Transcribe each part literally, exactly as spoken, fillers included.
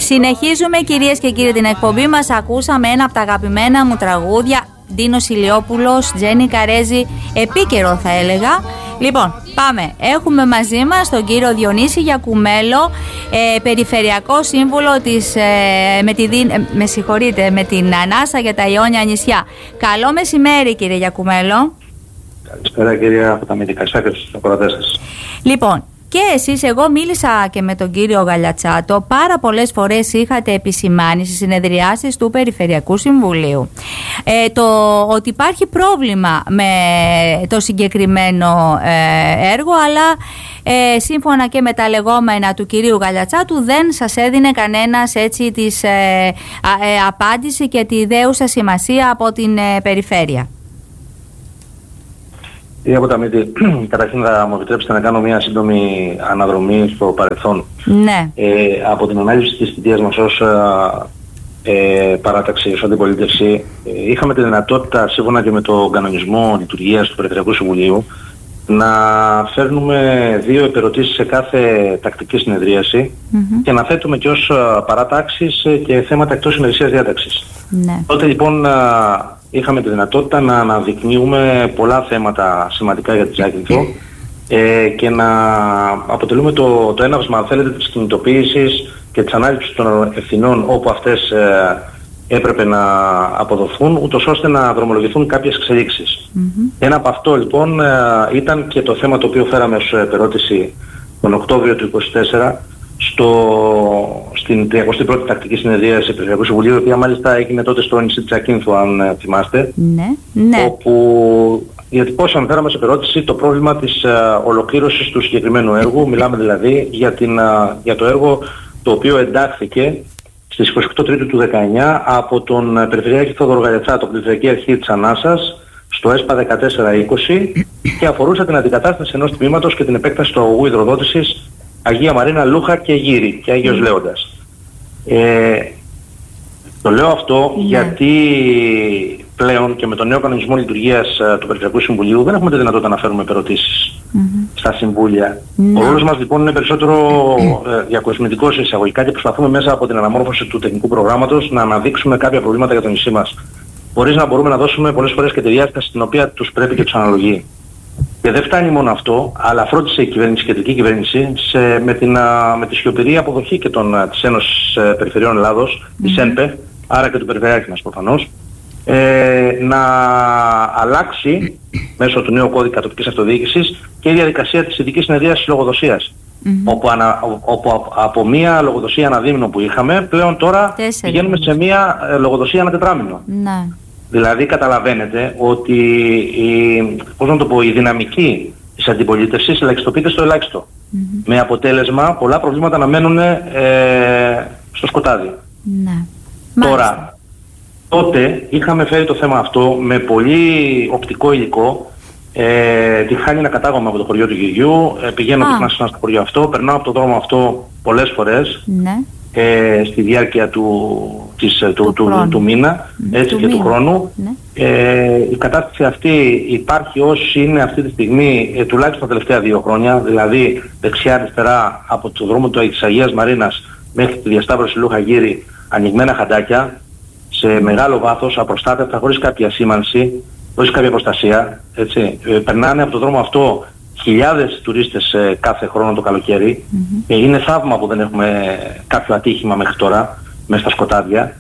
Συνεχίζουμε, κυρίες και κύριοι, την εκπομπή μας. Ακούσαμε ένα από τα αγαπημένα μου τραγούδια, Ντίνος Ηλιόπουλος, Τζένι Καρέζη, επίκαιρο θα έλεγα. Λοιπόν, πάμε. Έχουμε μαζί μας τον κύριο Διονύση Γιακουμέλο, ε, Περιφερειακό Σύμβουλο της, ε, με, τη, ε, με, συγχωρείτε, με την ανάσα για τα Ιόνια νησιά. Καλό μεσημέρι, κύριε Γιακουμέλο. Καλησπέρα, κυρία Ποταμίδη. Καλησπέρα και στους ακροατές σας. Λοιπόν, και εσείς, εγώ μίλησα και με τον κύριο Γαλατσάτο, πάρα πολλές φορές είχατε επισημάνει στις συνεδριάσεις του Περιφερειακού Συμβουλίου ε, το ότι υπάρχει πρόβλημα με το συγκεκριμένο ε, έργο, αλλά ε, σύμφωνα και με τα λεγόμενα του κυρίου Γαλατσάτου δεν σας έδινε κανένας έτσι της ε, ε, απάντηση και τη δέουσα σημασία από την ε, περιφέρεια. Κύριε Ποταμίδη, καταρχήν θα μου επιτρέψετε να κάνω μια σύντομη αναδρομή στο παρελθόν. Ναι. Ε, από την ανάλυση της θητείας μας ως ε, παράταξη, ως αντιπολίτευση, ε, είχαμε τη δυνατότητα, σύμφωνα και με τον κανονισμό λειτουργίας του Περιφερειακού Συμβουλίου, να φέρνουμε δύο επερωτήσεις σε κάθε τακτική συνεδρίαση mm-hmm. και να θέτουμε και ως παράταξης και θέματα εκτός ημερησίας διάταξης. Ναι. Τότε λοιπόν είχαμε τη δυνατότητα να αναδεικνύουμε πολλά θέματα σημαντικά για τη Ζάκυνθο ε, και να αποτελούμε το, το έναυσμα, αν θέλετε, της κινητοποίησης και της ανάληψης των ευθυνών όπου αυτές ε, έπρεπε να αποδοθούν, ούτως ώστε να δρομολογηθούν κάποιες εξελίξεις. Mm-hmm. Ένα από αυτό λοιπόν ε, ήταν και το θέμα το οποίο φέραμε ως επερώτηση τον Οκτώβριο του είκοσι τέσσερα στο, στην τριακοστή πρώτη τακτική συνεδρίαση του Περιφερειακού Συμβουλίου, η οποία μάλιστα έγινε τότε στο νησί της Ζακύνθου, αν ε, θυμάστε, ναι, ναι. όπου διατυπώσαμε, φέραμε σε επερώτηση το πρόβλημα της ε, ολοκλήρωσης του συγκεκριμένου έργου. Μιλάμε δηλαδή για, την, ε, για το έργο το οποίο εντάχθηκε στις είκοσι οκτώ Τρίτου του δεκαεννιά από τον Περιφερειάρχη Θόδωρο Γαλατσάτο, από την Περιφερειακή Αρχή της Ανάσας, στο ΕΣΠΑ δεκατέσσερα είκοσι, και αφορούσε την αντικατάσταση ενός τμήματος και την επέκταση του αγωγού υδροδότησης Αγία Μαρίνα, Λούχα και Γύρι και Άγιος Λέοντας. Ε, το λέω αυτό yeah. γιατί πλέον και με τον νέο κανονισμό λειτουργίας του Περιφερειακού Συμβουλίου δεν έχουμε τη δυνατότητα να φέρουμε επερωτήσεις mm-hmm. στα συμβούλια. Mm-hmm. Ο ρόλος μας λοιπόν είναι περισσότερο ε, διακοσμητικός εισαγωγικά και προσπαθούμε μέσα από την αναμόρφωση του τεχνικού προγράμματος να αναδείξουμε κάποια προβλήματα για το νησί μας, χωρίς να μπορούμε να δώσουμε πολλές φορές και τη διάσταση την οποία τους πρέπει και τους αναλογεί. Και δεν φτάνει μόνο αυτό, αλλά φρόντισε η κυβέρνηση, η κεντρική κυβέρνηση, σε, με, την, α, με τη σιωπηρή αποδοχή και των, της Ένωσης Περιφερειών Ελλάδος, mm-hmm. της ΕΝΠΕ, άρα και του Περιφερειάρχη μας προφανώς, ε, να αλλάξει μέσω του νέου κώδικα τοπικής αυτοδιοίκησης και η διαδικασία της ειδικής συνεδρίασης λογοδοσίας. Mm-hmm. Όπου, ανα, όπου από, από μία λογοδοσία αναδίμηνο που είχαμε, πλέον τώρα Τέσσερι. πηγαίνουμε σε μία ε, λογοδοσία ένα τετράμηνο. Mm-hmm. Δηλαδή καταλαβαίνετε ότι η, πώς να το πω, η δυναμική της αντιπολίτευσης ελαχιστοποιείται στο ελάχιστο. Mm-hmm. Με αποτέλεσμα πολλά προβλήματα να μένουν ε, στο σκοτάδι. Ναι. Τώρα, τότε είχαμε φέρει το θέμα αυτό με πολύ οπτικό υλικό. Ε, τη χάνει ένα κατάγομαι από το χωριό του Γυριού, ε, πηγαίνω ah. συχνά στο χωριό αυτό, περνάω από το δρόμο αυτό πολλές φορές. Ναι. Ε, στη διάρκεια του, της, του, του, του, του μήνα έτσι, του και μήνα. του χρόνου ναι. ε, η κατάσταση αυτή υπάρχει όσοι είναι αυτή τη στιγμή ε, τουλάχιστον τα τελευταία δύο χρόνια, δηλαδή δεξιά αριστερά από το δρόμο του, της Αγίας Μαρίνας μέχρι τη διασταύρωση Λούχα Γύρι, ανοιγμένα χαντάκια σε μεγάλο βάθος, απροστάτευτα, χωρίς κάποια σήμανση, χωρίς κάποια προστασία, έτσι. Ε, περνάνε από το δρόμο αυτό χιλιάδες τουρίστες ε, κάθε χρόνο το καλοκαίρι. Mm-hmm. ε, είναι θαύμα που δεν έχουμε κάποιο ατύχημα μέχρι τώρα μέσα στα σκοτάδια,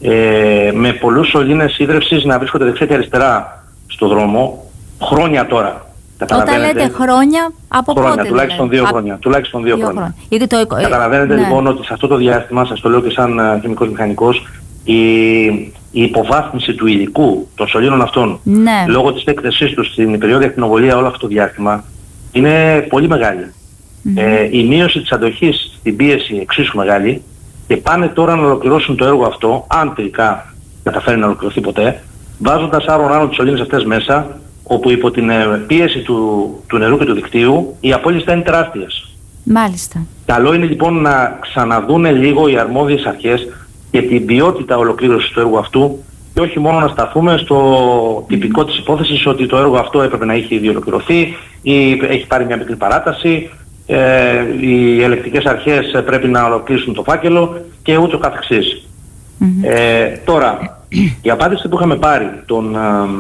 ε, με πολλούς σωλήνες ίδρευσης να βρίσκονται δεξιά και αριστερά στο δρόμο χρόνια τώρα. Όταν λέτε χρόνια, από χρόνια, πότε τουλάχιστον δύο χρόνια, τουλάχιστον δύο, δύο χρόνια. χρόνια. Το... Καταλαβαίνετε ναι. λοιπόν ότι σε αυτό το διάστημα, σας το λέω και σαν uh, χημικός μηχανικός, η, η υποβάθμιση του υλικού των σωλήνων αυτών ναι. λόγω της έκθεσής τους στην περιόδια ακτινοβολία όλο αυτό το διάστημα είναι πολύ μεγάλη. Mm-hmm. Ε, η μείωση της αντοχής στην πίεση εξίσου μεγάλη, και πάνε τώρα να ολοκληρώσουν το έργο αυτό, αν τελικά καταφέρει να ολοκληρωθεί ποτέ, βάζοντας άρον άνω τις σωλήνες αυτές μέσα, όπου υπό την ε, πίεση του, του νερού και του δικτύου οι απώλειες θα είναι τεράστιες. Μάλιστα. Καλό είναι λοιπόν να ξαναδούνε λίγο οι αρμόδιες αρχές και την ποιότητα ολοκλήρωσης του έργου αυτού, και όχι μόνο να σταθούμε στο τυπικό mm-hmm. της υπόθεσης ότι το έργο αυτό έπρεπε να έχει ήδη ολοκληρωθεί ή έχει πάρει μια μικρή παράταση ε, οι ελεκτικές αρχές πρέπει να ολοκληρώσουν το φάκελο και ούτω καθεξής. Mm-hmm. Ε, τώρα, η απάντηση που είχαμε πάρει τον,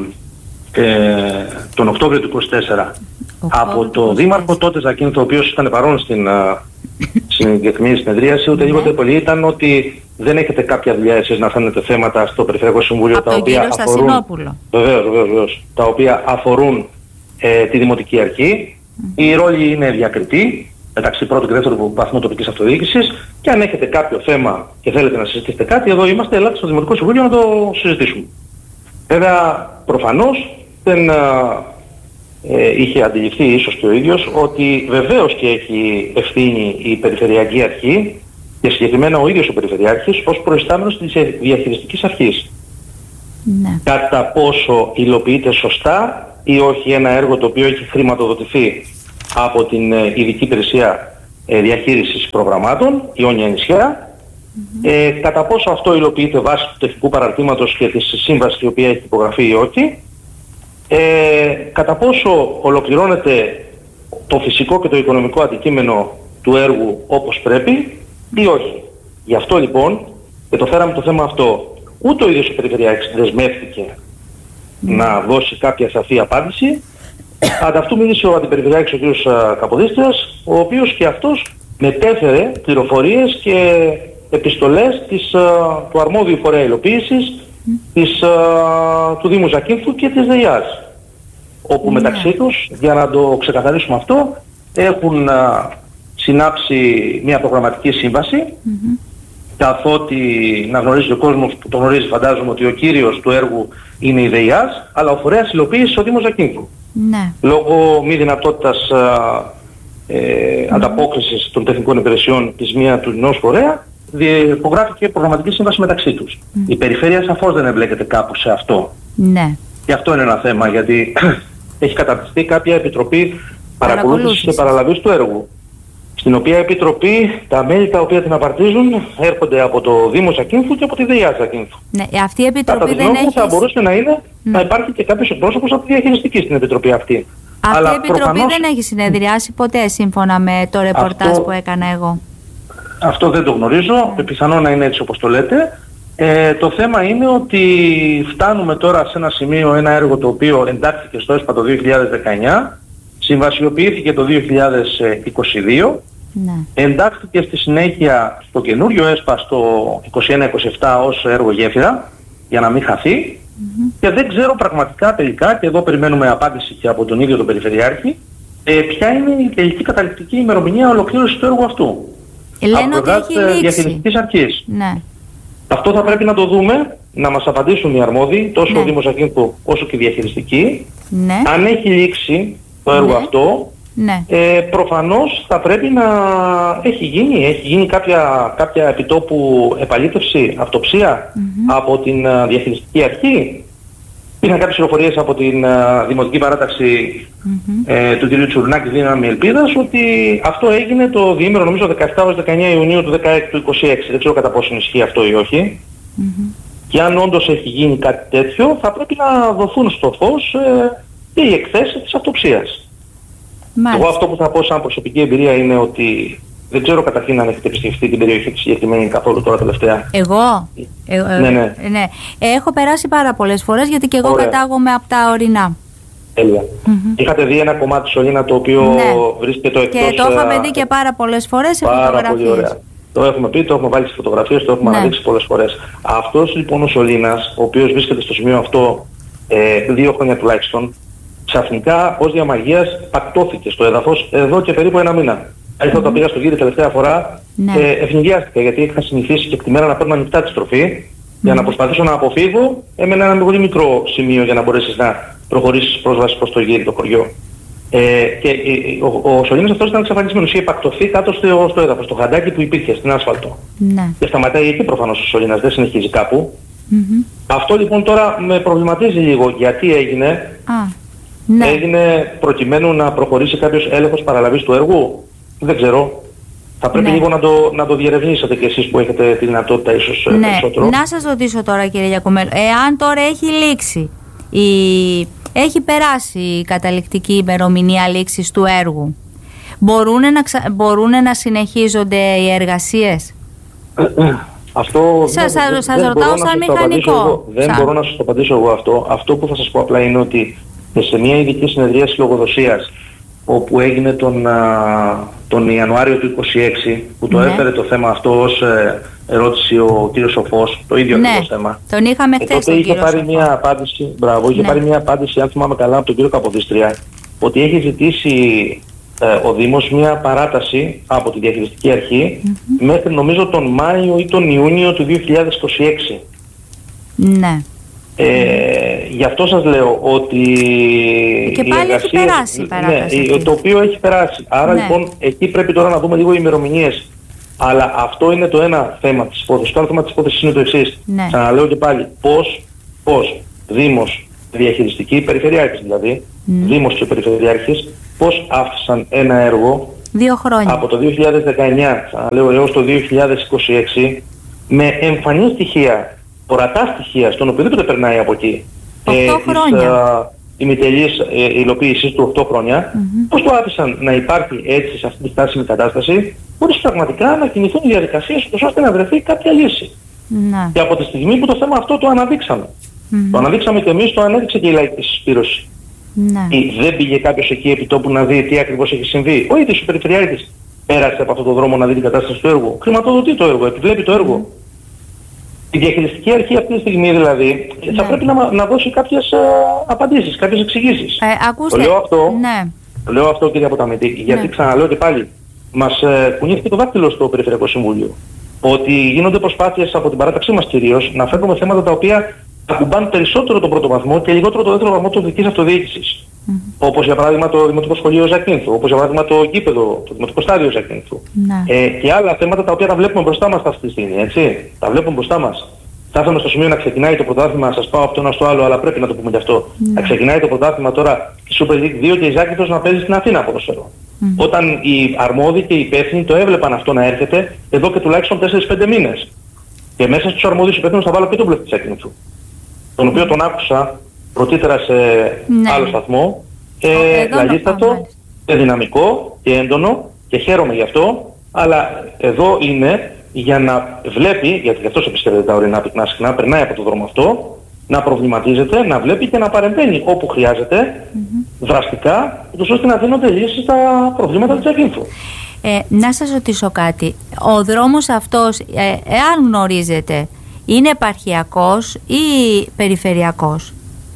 ε, τον Οκτώβριο του είκοσι τέσσερα από το Δήμαρχο τότε Ζακίνθου, ο οποίος ήταν παρόν στην συγκεκριμένη συνεδρίαση, ούτε λίγο mm-hmm. πολύ, ήταν ότι δεν έχετε κάποια δουλειά εσείς να φαίνετε θέματα στο Περιφερειακό Συμβούλιο από τα οποία αφορούν, βεβαίως, βεβαίως, βεβαίως, τα οποία αφορούν ε, τη Δημοτική Αρχή. Mm-hmm. Η ρόλη είναι διακριτή μεταξύ πρώτου και δεύτερου βαθμού τοπικής αυτοδιοίκησης και αν έχετε κάποιο θέμα και θέλετε να συζητήσετε κάτι, εδώ είμαστε, ελάτε στο Δημοτικό Συμβούλιο να το συζητήσουμε. Βέβαια, προφανώς δεν ε, είχε αντιληφθεί ίσως και ο ίδιος ότι βεβαίως και έχει ευθύνη η Περιφερειακή Αρχή και συγκεκριμένα ο ίδιος ο Περιφερειάρχης ως προϊστάμενος της διαχειριστικής αρχής. Ναι. Κατά πόσο υλοποιείται σωστά ή όχι ένα έργο το οποίο έχει χρηματοδοτηθεί από την ε, Ειδική Υπηρεσία ε, Διαχείρισης Προγραμμάτων, Ιόνια Νησιά, mm-hmm. ε, κατά πόσο αυτό υλοποιείται βάσει του τεχνικού παραρτήματος και της σύμβασης η οποία έχει υπογραφεί ή όχι, ε, κατά πόσο ολοκληρώνεται το φυσικό και το οικονομικό αντικείμενο του έργου όπως πρέπει ή όχι. Γι' αυτό λοιπόν και το φέραμε το θέμα αυτό. Ούτε ο ίδιος ο Περιφερειάρχης δεσμεύτηκε mm. να δώσει κάποια σαφή απάντηση. Ανταυτού μίλησε ο Αντιπεριφερειάρχης ο κ. Καποδίστριας, ο οποίος και αυτός μετέφερε πληροφορίες και επιστολές της, του αρμόδιου φορέα υλοποίησης mm. της, του Δήμου Ζακίνθου και της ΔΕΙΑΣ. Όπου mm. μεταξύ τους, για να το ξεκαθαρίσουμε αυτό, έχουν συνάψει μια προγραμματική σύμβαση, mm-hmm. καθότι να γνωρίζει ο κόσμος που το γνωρίζει, φαντάζομαι ότι ο κύριος του έργου είναι η ΔΕΙΑΣ, αλλά ο φορέας υλοποίησης ο Δήμος Ζακίνθου. Ναι. Λόγω μη δυνατότητας ε, mm-hmm. ανταπόκρισης των τεχνικών υπηρεσιών της μία του ενός φορέα, υπογράφηκε προγραμματική σύμβαση μεταξύ τους. Mm-hmm. Η περιφέρεια σαφώς δεν εμπλέκεται κάπου σε αυτό. Ναι. Και αυτό είναι ένα θέμα, γιατί έχει καταρτιστεί κάποια επιτροπή παρακολούθησης και παραλαβής του έργου, στην οποία επιτροπή τα μέλη τα οποία την απαρτίζουν έρχονται από το Δήμο Ζακίνθου και από τη ΔΕΙΑΣ Ζακίνθου. Ναι, αυτή η επιτροπή κατά δεν έχει... θα μπορούσε να είναι ναι. να υπάρχει και κάποιος εκπρόσωπος από τη διαχειριστική στην επιτροπή αυτή. Αυτή Αλλά η επιτροπή προφανώς... δεν έχει συνεδριάσει ποτέ σύμφωνα με το ρεπορτάζ αυτό... που έκανα εγώ. Αυτό δεν το γνωρίζω, mm. πιθανό να είναι έτσι όπως το λέτε. Ε, το θέμα είναι ότι φτάνουμε τώρα σε ένα σημείο, ένα έργο το οποίο εντάχθηκε στο ΕΣΠΑ το δύο χιλιάδες δεκαεννιά, συμβασιοποιήθηκε το δύο χιλιάδες είκοσι δύο, ναι. εντάχθηκε στη συνέχεια στο καινούριο ΕΣΠΑ στο είκοσι ένα είκοσι επτά ως έργο γέφυρα, για να μην χαθεί, mm-hmm. και δεν ξέρω πραγματικά τελικά, και εδώ περιμένουμε απάντηση και από τον ίδιο τον Περιφερειάρχη, ε, ποια είναι η τελική καταληκτική ημερομηνία ολοκλήρωσης του έργου αυτού. Λένε ότι έχει λήξει. Διαχειριστικής αρχής. Ναι. Αυτό θα πρέπει να το δούμε, να μας απαντήσουν οι αρμόδιοι, τόσο ναι. ο Δήμος Ζακίνθου όσο και η διαχειριστική. Ναι. Αν έχει λήξει το έργο ναι. αυτό, ναι. Ε, προφανώς θα πρέπει να έχει γίνει, έχει γίνει κάποια, κάποια επιτόπου επαλήθευση, αυτοψία mm-hmm. από την uh, διαχειριστική αρχή. Υπήρχαν κάποιες πληροφορίες από την uh, Δημοτική Παράταξη mm-hmm. ε, του κ. Τσουρνάκη, δύναμη ελπίδας, ότι αυτό έγινε το διήμερο νομίζω δεκαεπτά έως δεκαεννιά Ιουνίου του είκοσι έξι. Δεν ξέρω κατά πόσο ισχύει αυτό ή όχι. Mm-hmm. Και αν όντως έχει γίνει κάτι τέτοιο, θα πρέπει να δοθούν στο φως ε, και οι εκθέσεις της αυτοψίας. Μάλιστα. Εγώ αυτό που θα πω σαν προσωπική εμπειρία είναι ότι δεν ξέρω καταρχήν αν έχετε επισκεφτεί την περιοχή της συγκεκριμένη καθόλου τώρα τελευταία. Εγώ? Ε, ε, ναι, ναι. ναι. Έχω περάσει πάρα πολλές φορές γιατί και εγώ Ωραία. κατάγομαι από τα ορεινά. Τέλεια. Mm-hmm. Είχατε δει ένα κομμάτι Σωλήνα το οποίο ναι. βρίσκεται εκτός... Και το είχαμε δει και πάρα πολλές φορές σε πάρα φωτογραφίες. Πολύ ωραία. Το έχουμε πει, το έχουμε βάλει στις φωτογραφίες, το έχουμε ναι. αναδείξει πολλές φορές. Αυτός λοιπόν ο Σωλήνας, ο οποίος βρίσκεται στο σημείο αυτό ε, δύο χρόνια τουλάχιστον, ξαφνικά ως διαμαγείας πακτώθηκε στο έδαφος εδώ και περίπου ένα μήνα. Έτσι όταν πήγα στον κύριο τελευταία φορά, ναι. ε, ευνηδιάστηκα γιατί είχα συνηθίσει και τη μέρα να παίρνω ανοιχτά τη στροφή mm. για να προσπαθήσω να αποφύγω. Έμενε ένα πολύ μικρό σημείο για να μπορέσεις να προχωρήσεις πρόσβαση προς το γύρι, το χωριό. Ε, και ε, ο, ο Σωλήνας αυτός ήταν εξαφανισμένος, είχε πακτωθεί κάτω στο, στο έδαφος, στο χαντάκι που υπήρχε στην άσφαλτο. Ναι. Και σταματάει εκεί προφανώς ο Σωλήνας, δεν συνεχίζει κάπου. Mm-hmm. Αυτό λοιπόν τώρα με προβληματίζει λίγο γιατί έγινε. Ah. Ναι. Έγινε προκειμένου να προχωρήσει κάποιος έλεγχος παραλαβής του έργου. Δεν ξέρω. Θα πρέπει ναι. λίγο να το, να το διερευνήσετε κι εσείς που έχετε τη δυνατότητα ίσως ναι. περισσότερο. Να σας ρωτήσω τώρα κύριε Γιακομέλο, εάν τώρα έχει λήξει, η... έχει περάσει η καταληκτική ημερομηνία λήξης του έργου, Μπορούν να, ξα... μπορούν να συνεχίζονται οι εργασίες? Αυτό σας, δεν, σας, δεν, σας ρωτάω σαν μηχανικό. Δεν σαν... μπορώ να σας το απαντήσω εγώ αυτό. Αυτό που θα σας πω απλά είναι ότι σε μια ειδική συνεδρίαση λογοδοσίας όπου έγινε τον, α, τον Ιανουάριο του είκοσι έξι, που το ναι. έφερε το θέμα αυτό ως ε, ερώτηση ο κύριος Σοφός, το ίδιο ναι. ακριβώς θέμα. Τον είχαμε χθες ε, τον είχε πάρει Σοφό. μια απάντηση, μπράβο, είχε ναι. πάρει μια απάντηση, αν θυμάμαι καλά, από τον κύριο Καποδίστρια, ότι έχει ζητήσει ε, ο Δήμος μια παράταση από τη διαχειριστική αρχή mm-hmm. μέχρι νομίζω τον Μάιο ή τον Ιούνιο του δύο χιλιάδες είκοσι έξι. Ναι. Ε, γι' αυτό σας λέω ότι και πάλι έχει περάσει η παράταση. Ναι, το οποίο έχει περάσει. Άρα ναι. λοιπόν εκεί πρέπει τώρα να δούμε λίγο οι ημερομηνίες. Αλλά αυτό είναι το ένα θέμα της υπόθεσης. Το άλλο θέμα της υπόθεσης είναι το εξής. Ναι. Ξαναλέω και πάλι, πώς, πώς Δήμος, διαχειριστική, περιφερειάρχης δηλαδή, mm. Δήμος και περιφερειάρχης, πώς άφησαν ένα έργο δύο χρόνια. Από το δύο χιλιάδες δεκαεννιά, ξαναλέω, έως το δύο χιλιάδες είκοσι έξι, με εμφανή στοιχεία, ορατά στοιχεία, στον οποιοδήποτε περνάει από εκεί, οκτώ χρόνια. Της, η μητελής ε, υλοποίησης του οκτώ χρόνια, mm-hmm. πώς το άφησαν να υπάρχει έτσι σε αυτή τη στάσιμη κατάσταση, χωρίς πραγματικά να κινηθούν οι διαδικασίες ώστε να βρεθεί κάποια λύση. Mm-hmm. Και από τη στιγμή που το θέμα αυτό το αναδείξαμε. Mm-hmm. Το αναδείξαμε και εμείς, το ανέδειξε και η λαϊκή συσπήρωση. Mm-hmm. Ή δεν πήγε κάποιος εκεί επί τόπου να δει τι ακριβώς έχει συμβεί. Ο ίδιος ο περιφερειάρχης πέρασε από αυτόν τον δρόμο να δει την κατάσταση του έργου. Χρηματοδοτεί το έργο, επιβλέπει το έργο. Mm-hmm. Η διαχειριστική αρχή αυτή τη στιγμή δηλαδή ναι. θα πρέπει να, να δώσει κάποιες α, απαντήσεις, κάποιες εξηγήσεις. Ε, ακούστε, το λέω αυτό, ναι. το λέω αυτό κύριε Αποταμίτη, γιατί ναι. ξαναλέω και πάλι, μας ε, κουνήθηκε το δάκτυλο στο Περιφερειακό Συμβούλιο. Ότι γίνονται προσπάθειες από την παράταξή μας κυρίως να φέρνουμε θέματα τα οποία ακουμπάνε περισσότερο τον πρώτο βαθμό και λιγότερο τον δεύτερο βαθμό της τοπικής αυτοδιοίκησης. Mm-hmm. Όπως για παράδειγμα το Δημοτικό Σχολείο Ζακίνθου, όπως για παράδειγμα το γήπεδο, το Δημοτικό Στάδιο Ζακίνθου. Mm-hmm. Ε, και άλλα θέματα τα οποία τα βλέπουμε μπροστά μας αυτή τη στιγμή, έτσι. Τα βλέπουμε μπροστά μας. Θα ήθελα στο σημείο να ξεκινάει το πρωτάθλημα, σας πάω από το ένα στο άλλο, αλλά πρέπει να το πούμε γι' αυτό. Mm. Να ξεκινάει το πρωτάθλημα τώρα τη Super League δύο και η Ζάκυνθος να παίζει στην Αθήνα ποδόσφαιρο. Mm. Όταν οι αρμόδιοι και οι υπεύθυνοι το έβλεπαν αυτό να έρχεται εδώ και τουλάχιστον τέσσερα πέντε μήνες. Και μέσα στους αρμόδιους υπεύθυνους θα βάλω και τον Μπλεφ της Ζάκυνθου, τον οποίο τον άκουσα πρωτήτερα σε ναι. άλλο σταθμό, και λαγίστατο και δυναμικό και έντονο και χαίρομαι γι' αυτό, αλλά εδώ είναι για να βλέπει, γιατί γι' αυτό σε πιστεύετε τα ορεινά πυκνά συχνά, περνάει από τον δρόμο αυτό, να προβληματίζεται, να βλέπει και να παρεμβαίνει όπου χρειάζεται, mm-hmm. δραστικά, ώστε να δίνονται λύσεις στα προβλήματα της Ζακίνθου. Ε, να σας ρωτήσω κάτι. Ο δρόμος αυτός, ε, εάν γνωρίζετε, είναι επαρχιακός ή περιφερειακός?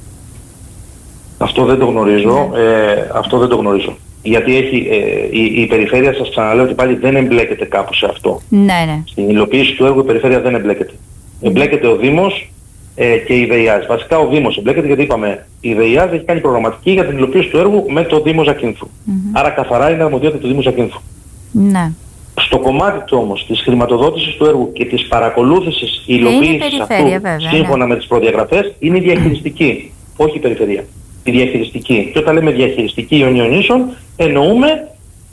Αυτό δεν το γνωρίζω. Mm. Ε, αυτό δεν το γνωρίζω. Γιατί έχει, ε, η, η περιφέρεια, σας ξαναλέω ότι πάλι δεν εμπλέκεται κάπου σε αυτό. Ναι, ναι. Στην υλοποίηση του έργου η περιφέρεια δεν εμπλέκεται. Mm. Εμπλέκεται ο Δήμος ε, και η ΔΕΙΑΖ. Βασικά ο Δήμος εμπλέκεται γιατί είπαμε η ΔΕΙΑΖ έχει κάνει προγραμματική για την υλοποίηση του έργου με το Δήμο Ζακίνθου. Mm-hmm. Άρα καθαρά είναι αρμοδιότητα του Δήμου Ζακίνθου. Ναι. Στο κομμάτι του όμως της χρηματοδότησης του έργου και της παρακολούθησης υλοποίησης αυτού βέβαια, σύμφωνα ναι. με τις προδιαγραφές είναι η διαχειριστική, όχι η περιφερεια. Η διαχειριστική. Και όταν λέμε διαχειριστική Ιωνίων Νήσων εννοούμε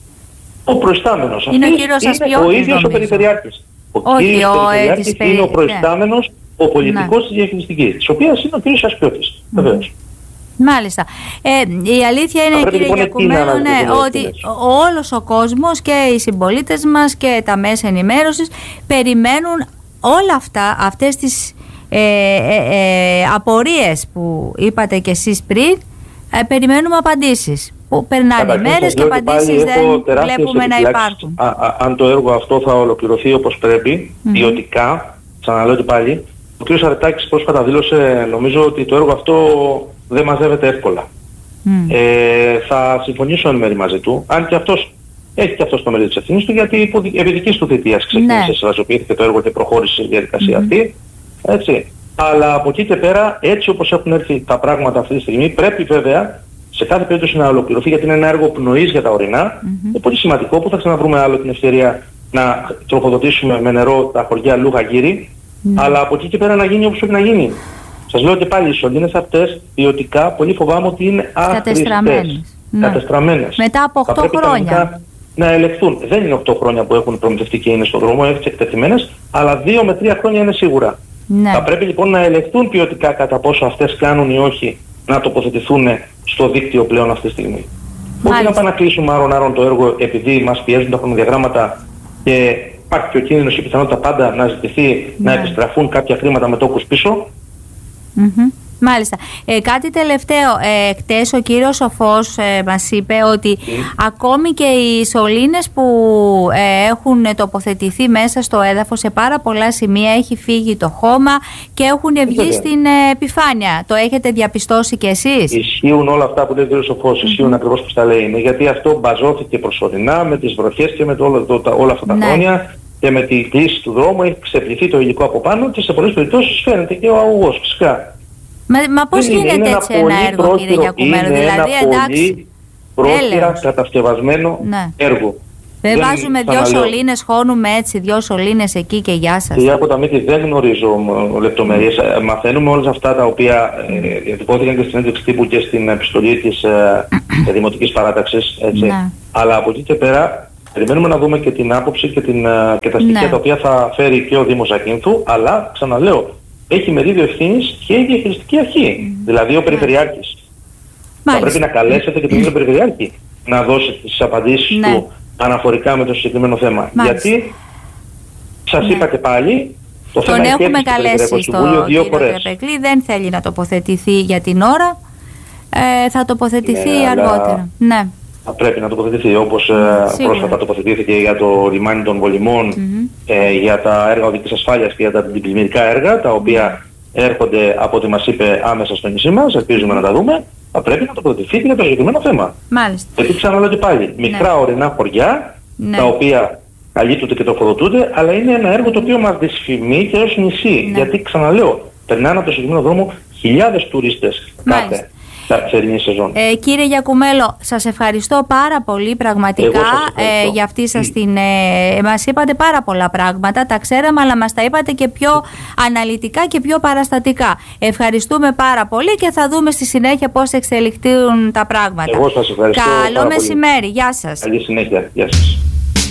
ο προϊστάμενος. Είναι ο κύριος Ασπιώτης, ο ίδιος νομίζω. Ο περιφερειάρχης. Ο όχι, κύριος ο, περιφερειάρχης ε, είναι ο προϊστάμενος, ναι. ο πολιτικός ναι. της διαχειριστικής, της οποίας είναι ο κύριος Ασπιώτης. Mm. Βεβαίως. Μάλιστα. Ε, η αλήθεια είναι, κύριε λοιπόν Γιακουμένο, ναι, ότι όλος ο κόσμος και οι συμπολίτες μας και τα μέσα ενημέρωσης περιμένουν όλα αυτά, αυτές τις ε, ε, ε, απορίες που είπατε κι εσείς πριν, ε, περιμένουμε απαντήσεις. Που περνάνε μέρες και απαντήσεις δεν βλέπουμε να υπάρχουν. Α, α, αν το έργο αυτό θα ολοκληρωθεί όπως πρέπει, mm-hmm. ποιοτικά, ξαναλέω και πάλι, ο κ. Αρετάκης πρόσφατα δήλωσε, νομίζω ότι το έργο αυτό δεν μαζεύεται εύκολα. Mm. Ε, θα συμφωνήσω εν μέρει μαζί του, αν και αυτός έχει και αυτός το μερίδιο της ευθύνης του, γιατί επί δικής του θητείας ξεκίνησε, ναι. συλλαζοποιήθηκε το έργο και προχώρησε η διαδικασία mm-hmm. αυτή. Έτσι. Αλλά από εκεί και πέρα, έτσι όπως έχουν έρθει τα πράγματα αυτή τη στιγμή, πρέπει βέβαια σε κάθε περίπτωση να ολοκληρωθεί, γιατί είναι ένα έργο πνοής για τα ορεινά. Mm-hmm. Είναι πολύ σημαντικό που θα ξαναβρούμε άλλο την ευκαιρία να τροφοδοτήσουμε με νερό τα χωριά Λούγα Γύρι, mm-hmm. αλλά από εκεί και πέρα να γίνει όπως πρέπει να γίνει. Σας λέω και πάλι, οι σωλήνες αυτές ποιοτικά πολύ φοβάμαι ότι είναι άχρηστες. Κατεστραμμένες. Μετά από οκτώ χρόνια. Να ελεγχθούν. Δεν είναι οκτώ χρόνια που έχουν προμηθευτεί και είναι στον δρόμο, έτσι εκτεθειμένες, αλλά δύο με τρία χρόνια είναι σίγουρα. Ναι. Θα πρέπει λοιπόν να ελεγχθούν ποιοτικά κατά πόσο αυτές κάνουν ή όχι να τοποθετηθούν στο δίκτυο πλέον αυτή τη στιγμή. Όχι να πάμε να κλείσουμε άρον-άρον το έργο επειδή μας πιέζουν τα χρονοδιαγράμματα και υπάρχει και ο κίνδυνος, η πιθανότητα πάντα να ζητηθεί ναι. να επιστραφούν κάποια χρήματα με τόκους πίσω. Mm-hmm. Μάλιστα. Ε, κάτι τελευταίο. Ε, χτες ο κύριος Σοφός ε, μας είπε ότι mm. ακόμη και οι σωλήνες που ε, έχουν τοποθετηθεί μέσα στο έδαφος σε πάρα πολλά σημεία έχει φύγει το χώμα και έχουν βγει mm. στην ε, επιφάνεια. Το έχετε διαπιστώσει κι εσείς? Ισχύουν όλα αυτά που λέει ο κύριος Σοφός. Mm-hmm. Ισχύουν ακριβώς όπως τα λέει. Είναι γιατί αυτό μπαζώθηκε προσωρινά με τις βροχές και με το, το, το, όλα αυτά τα ναι. χρόνια και με τη κλίση του δρόμου έχει ξεπληθεί το υλικό από πάνω και σε πολλές περιπτώσεις φαίνεται και ο αγωγός φυσικά. Μα, μα πώς είναι, γίνεται είναι έτσι ένα, ένα έργο, πρόχειρο, κύριε Γιακουμέλο? Είναι δηλαδή, ένα πολύ πρόχειρα κατασκευασμένο ναι. έργο. Δεν, δεν βάζουμε δυο σωλήνες, χώνουμε έτσι δυο σωλήνες εκεί και γεια σας. Κυρία Ποταμίτη, δεν γνωρίζω λεπτομέρειες. Mm. Μαθαίνουμε όλα αυτά τα οποία ε, διατυπώθηκαν και στην έντευξη τύπου και στην επιστολή της ε, Δημοτικής Παράταξης. Έτσι. Ναι. Αλλά από εκεί και πέρα περιμένουμε να δούμε και την άποψη και, την, και τα στοιχεία ναι. τα οποία θα φέρει και ο Δήμος Ζακίνθου. Αλλά ξαναλέω, έχει μερίδιο ευθύνης και η διαχειριστική αρχή, mm. δηλαδή ο Περιφερειάρχης. Θα πρέπει να καλέσετε και τον ίδιο Περιφερειάρχη να δώσει τις απαντήσεις ναι. του αναφορικά με το συγκεκριμένο θέμα. Μάλιστα. Γιατί, σας ναι. είπα και πάλι, το τον θέμα έχουμε έχει καλέσει στο Συμβούλιο δύο φορές. Τραπεκλή, δεν θέλει να τοποθετηθεί για την ώρα, ε, θα τοποθετηθεί ναι, αργότερα. Ναι. Θα πρέπει να τοποθετηθεί, όπως ε, πρόσφατα τοποθετήθηκε για το λιμάνι των Βολιμών, mm-hmm. ε, για τα έργα οδικής ασφάλειας και για τα αντιπλημμυρικά έργα, τα οποία έρχονται από ό,τι μας είπε άμεσα στο νησί μας, ελπίζουμε να τα δούμε, θα πρέπει να τοποθετηθεί και για το συγκεκριμένο θέμα. Μάλιστα. Γιατί ξαναλέω και πάλι, μικρά ναι. ορεινά χωριά, ναι. τα οποία καλύπτονται και τροφοδοτούνται, αλλά είναι ένα έργο το οποίο μας δυσφημεί και ως νησί. Ναι. Γιατί ξαναλέω, περνάνε από το συγκεκριμένο δρόμο χιλιάδες τουρίστες κάθε. Ε, κύριε Γιακουμέλο, σας ευχαριστώ πάρα πολύ πραγματικά ε, για αυτή σας mm. την... Ε, μας είπατε πάρα πολλά πράγματα, τα ξέραμε, αλλά μας τα είπατε και πιο αναλυτικά και πιο παραστατικά. Ευχαριστούμε πάρα πολύ και θα δούμε στη συνέχεια πώς εξελιχθούν τα πράγματα. Εγώ σας ευχαριστώ. Καλό μεσημέρι. Γεια σας. Καλή συνέχεια. Γεια σας.